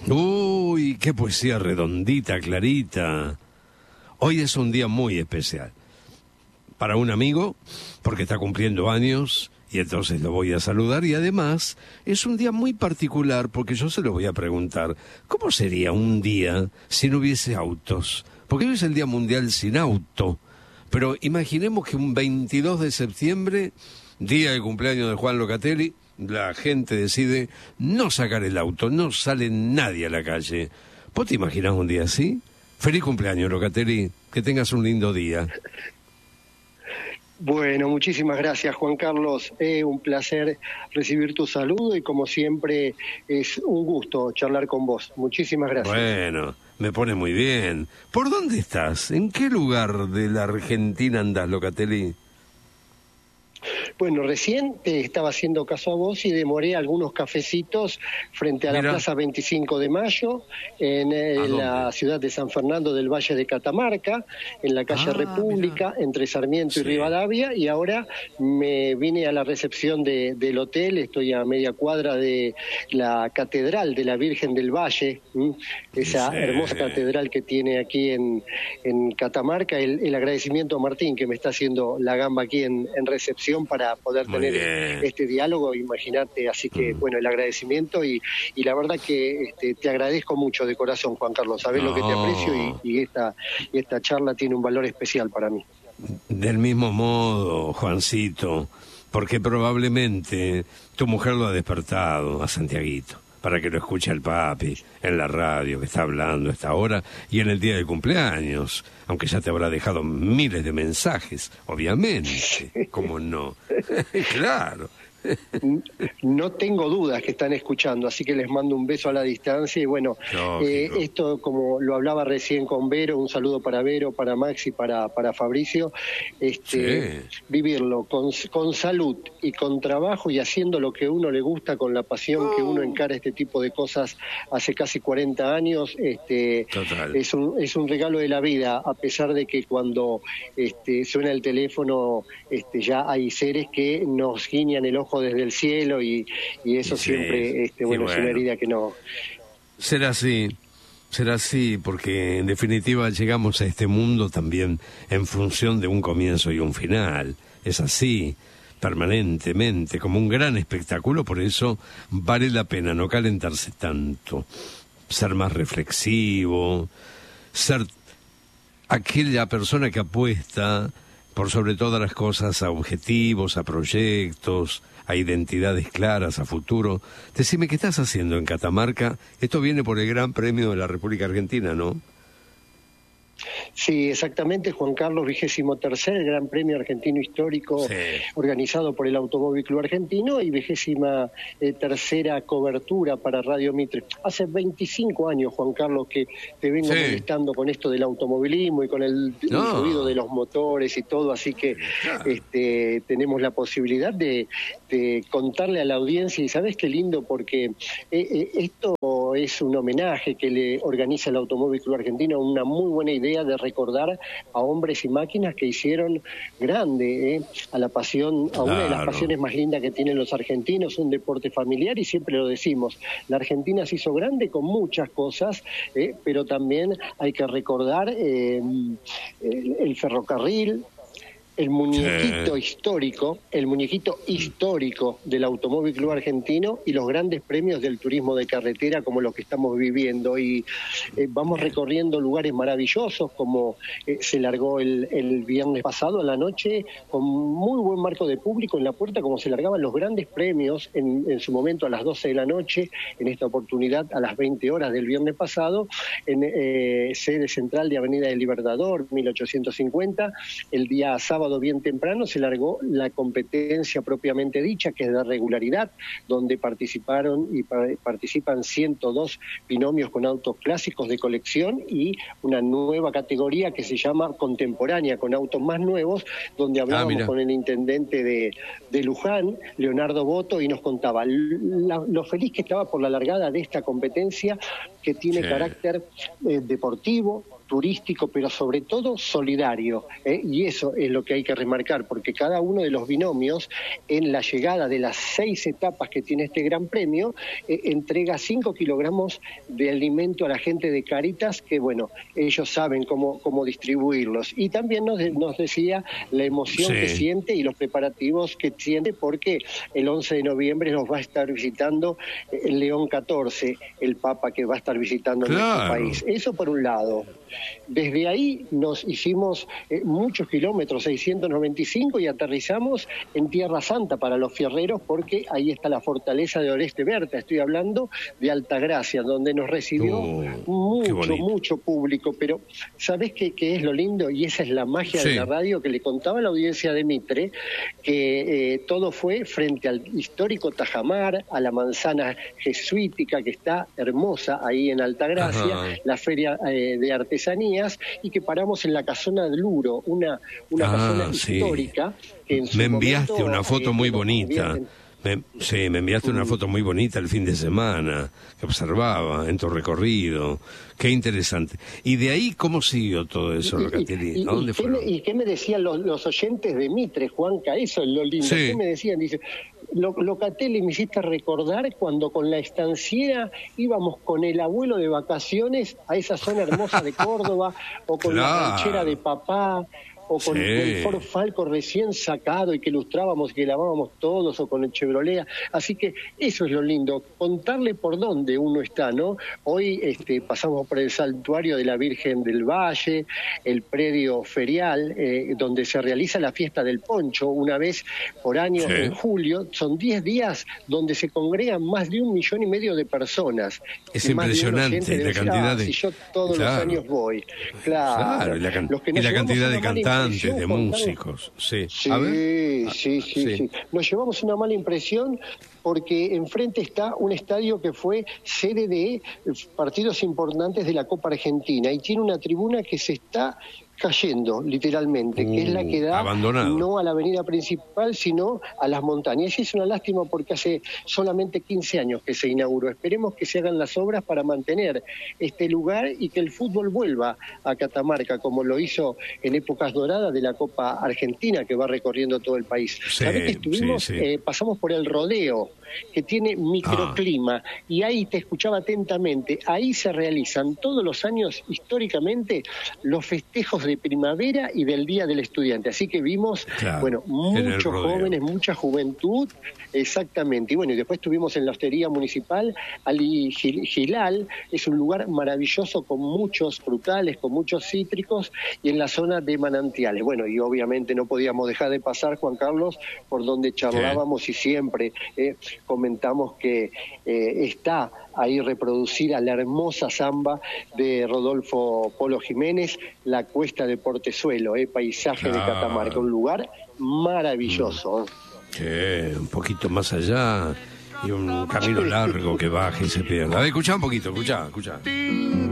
Uy, qué poesía redondita, clarita. Hoy es un día muy especial. Para un amigo, porque está cumpliendo años, y entonces lo voy a saludar, y además es un día muy particular, porque yo se lo voy a preguntar, ¿cómo sería un día si no hubiese autos? Porque hoy es el Día Mundial sin auto, pero imaginemos que un 22 de septiembre, día de cumpleaños de Juan Locatelli, la gente decide no sacar el auto, no sale nadie a la calle. ¿Vos te imaginás un día así? Feliz cumpleaños, Locatelli, que tengas un lindo día. Bueno, muchísimas gracias, Juan Carlos. Un placer recibir tu saludo y como siempre es un gusto charlar con vos. Muchísimas gracias. Bueno, me pone muy bien. ¿Por dónde estás? ¿En qué lugar de la Argentina andás, Locatelli? Bueno, recién te estaba haciendo caso a vos y demoré algunos cafecitos frente a la Plaza 25 de Mayo, en la ciudad de San Fernando del Valle de Catamarca, en la calle República, entre Sarmiento y Rivadavia, y ahora me vine a la recepción del hotel. Estoy a media cuadra de la Catedral de la Virgen del Valle, esa hermosa catedral que tiene aquí en Catamarca. El agradecimiento a Martín, que me está haciendo la gamba aquí en recepción para poder tener este diálogo, imagínate. Así que bueno, el agradecimiento y la verdad que te agradezco mucho de corazón, Juan Carlos. Sabés lo que te aprecio y esta charla tiene un valor especial para mí. Del mismo modo, Juancito, porque probablemente tu mujer lo ha despertado a Santiaguito para que lo escuche el papi en la radio que está hablando a esta hora y en el día del cumpleaños, aunque ya te habrá dejado miles de mensajes, obviamente, ¿cómo no? Claro. No tengo dudas que están escuchando, así que les mando un beso a la distancia. Y bueno, esto, como lo hablaba recién con Vero, un saludo para Vero, para Maxi, para Fabricio, vivirlo con salud y con trabajo y haciendo lo que a uno le gusta, con la pasión que uno encara este tipo de cosas hace casi 40 años, es un regalo de la vida, a pesar de que cuando suena el teléfono ya hay seres que nos guiñan el ojo desde el cielo y eso siempre es una herida que no... Será así, porque en definitiva llegamos a este mundo también en función de un comienzo y un final. Es así, permanentemente, como un gran espectáculo. Por eso vale la pena no calentarse tanto, ser más reflexivo, ser aquella persona que apuesta por sobre todas las cosas a objetivos, a proyectos, a identidades claras, a futuro. Decime, ¿qué estás haciendo en Catamarca? Esto viene por el Gran Premio de la República Argentina, ¿no? Sí, exactamente, Juan Carlos, 23º Gran Premio Argentino Histórico, organizado por el Automóvil Club Argentino, y 23ª cobertura para Radio Mitre. Hace 25 años, Juan Carlos, que te vengo molestando con esto del automovilismo y con el ruido de los motores y todo, así que tenemos la posibilidad de contarle a la audiencia, y sabes qué lindo, porque esto es un homenaje que le organiza el Automóvil Club Argentino, una muy buena idea de recordar a hombres y máquinas que hicieron grande a la pasión, a una de las pasiones más lindas que tienen los argentinos, un deporte familiar, y siempre lo decimos, la Argentina se hizo grande con muchas cosas, pero también hay que recordar el ferrocarril, el muñequito histórico del Automóvil Club Argentino y los grandes premios del turismo de carretera como los que estamos viviendo. Y vamos recorriendo lugares maravillosos, como se largó el viernes pasado a la noche, con muy buen marco de público en la puerta, como se largaban los grandes premios en su momento a las 12 de la noche, en esta oportunidad a las 20 horas del viernes pasado, en sede central de Avenida del Libertador, 1850, el día sábado bien temprano se largó la competencia propiamente dicha, que es de regularidad, donde participan 102 binomios con autos clásicos de colección y una nueva categoría que se llama contemporánea, con autos más nuevos, donde hablábamos con el intendente de Luján, Leonardo Boto, y nos contaba lo feliz que estaba por la largada de esta competencia, que tiene carácter deportivo, turístico, pero sobre todo solidario, y eso es lo que hay que remarcar, porque cada uno de los binomios, en la llegada de las 6 etapas que tiene este Gran Premio, entrega 5 kilogramos de alimento a la gente de Cáritas, que bueno, ellos saben cómo distribuirlos. Y también nos decía la emoción que siente y los preparativos que siente, porque el 11 de noviembre nos va a estar visitando el León XIV, el Papa que va a estar visitando nuestro país. Eso por un lado. Desde ahí nos hicimos muchos kilómetros, 695, y aterrizamos en Tierra Santa para los fierreros, porque ahí está la fortaleza de Oreste Berta. Estoy hablando de Altagracia, donde nos recibió mucho público. Pero ¿sabés qué es lo lindo? Y esa es la magia de la radio, que le contaba a la audiencia de Mitre, que todo fue frente al histórico Tajamar, a la manzana jesuítica que está hermosa ahí en Altagracia, la feria de artesanías, y que paramos en la Casona de Luro, una casona histórica. Que en su me enviaste momento, una foto muy bonita. Me enviaste una foto muy bonita el fin de semana, que observaba en tu recorrido. Qué interesante. Y de ahí, ¿cómo siguió todo eso, Locatelli? ¿A dónde fueron? ¿Y qué me decían los oyentes de Mitre, Juanca? Eso es lo lindo. ¿Qué me decían? Dice, Locatelli, me hiciste recordar cuando con la estanciera íbamos con el abuelo de vacaciones a esa zona hermosa de Córdoba, o con la ranchera de papá, o con el Ford Falco recién sacado y que ilustrábamos y que lavábamos todos, o con el Chevrolet. Así que eso es lo lindo, contarle por dónde uno está, ¿no? Hoy pasamos por el Santuario de la Virgen del Valle, el predio ferial, donde se realiza la fiesta del poncho una vez por año en julio. Son 10 días donde se congregan más de 1,5 millones de personas. Es impresionante la cantidad de... Si yo todos los años voy. Claro, y la cantidad de cantantes, de músicos. Sí. Nos llevamos una mala impresión porque enfrente está un estadio que fue sede de partidos importantes de la Copa Argentina, y tiene una tribuna que se está cayendo, literalmente, que es la que da no a la avenida principal, sino a las montañas. Y es una lástima porque hace solamente 15 años que se inauguró. Esperemos que se hagan las obras para mantener este lugar y que el fútbol vuelva a Catamarca, como lo hizo en épocas doradas de la Copa Argentina, que va recorriendo todo el país. ¿Sabés que pasamos por el rodeo, que tiene microclima, y ahí te escuchaba atentamente? Ahí se realizan todos los años, históricamente, los festejos de primavera y del Día del Estudiante. Así que vimos, muchos jóvenes, mucha juventud, exactamente. Y bueno, y después estuvimos en la Hostería Municipal, Ali Gilal, es un lugar maravilloso con muchos frutales, con muchos cítricos, y en la zona de manantiales. Bueno, y obviamente no podíamos dejar de pasar, Juan Carlos, por donde charlábamos y siempre comentamos que está ahí reproducida la hermosa samba de Rodolfo Polo Jiménez, la Cuesta de Portezuelo, paisaje de Catamarca, un lugar maravilloso. Un poquito más allá, y un camino largo que baja y se pierde. A ver, escuchá un poquito, escuchá.